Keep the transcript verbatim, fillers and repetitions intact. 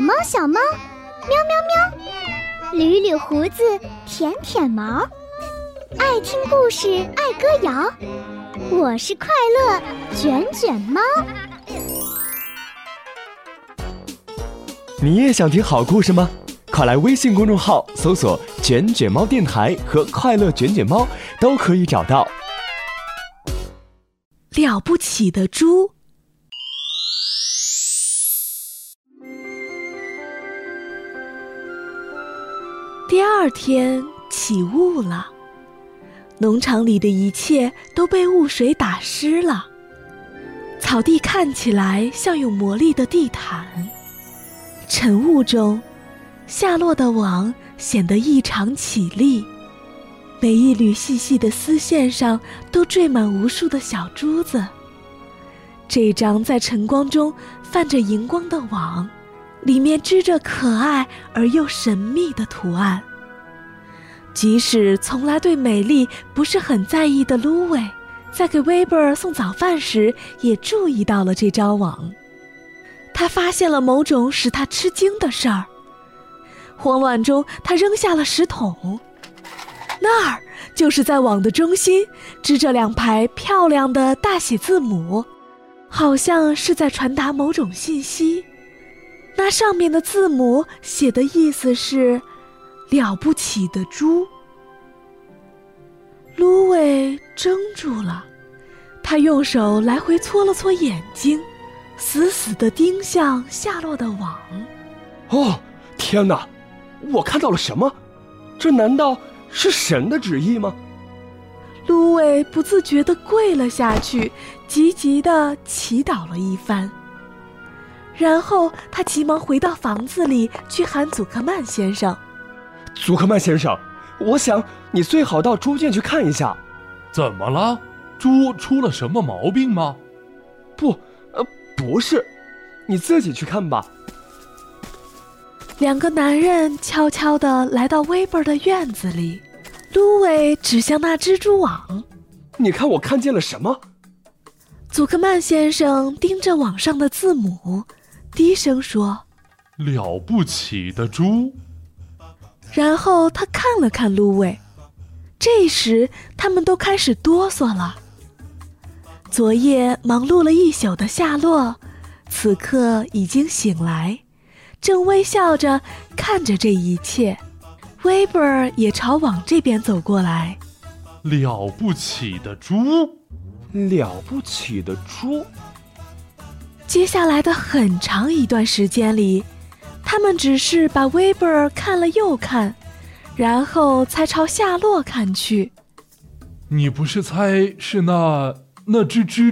猫小猫，喵喵喵，捋捋胡子，舔舔毛，爱听故事，爱歌谣，我是快乐卷卷猫。 你也想听好故事吗？快来微信公众号搜索卷卷猫电台和快乐卷卷猫，都可以找到。 了不起的猪。第二天起雾了，农场里的一切都被雾水打湿了，草地看起来像有魔力的地毯。晨雾中，下落的网显得异常绮丽，每一缕细细的丝线上都缀满无数的小珠子。这张在晨光中泛着荧光的网，里面织着可爱而又神秘的图案。即使从来对美丽不是很在意的芦苇，在给威伯尔送早饭时也注意到了这张网。他发现了某种使他吃惊的事儿。慌乱中，他扔下了石桶，那儿就是在网的中心织着两排漂亮的大写字母，好像是在传达某种信息。那上面的字母写的意思是了不起的猪。芦苇怔住了，他用手来回搓了搓眼睛，死死地盯向下落的网。 哦，天哪！我看到了什么？这难道是神的旨意吗？ 芦苇不自觉地跪了下去，急急地祈祷了一番。然后他急忙回到房子里去喊祖克曼先生。 祖克曼先生，我想你最好到猪圈去看一下。 怎么了？猪出了什么毛病吗？ 不，呃，不是，你自己去看吧。 两个男人悄悄地来到威伯尔的院子里，芦苇指向那蜘蛛网。 你看我看见了什么？ 祖克曼先生盯着网上的字母，低声说： 了不起的猪。 然后他看了看芦苇，这时他们都开始哆嗦了。昨夜忙碌了一宿的夏洛，此刻已经醒来，正微笑着看着这一切。威伯尔也朝网这边走过来。 了不起的猪， 了不起的猪。 接下来的很长一段时间里，他们只是把威伯尔看了又看，然后才朝夏洛看去。 你不是猜是那那只蜘